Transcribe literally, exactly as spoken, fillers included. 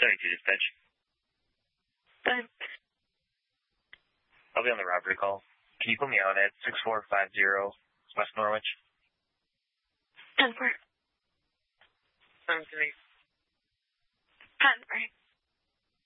seventy-two dispatch. Done. I'll be on the robbery call. Can you put me on at six four five zero West Norwich? Ten for. Seven to eight. Ten for.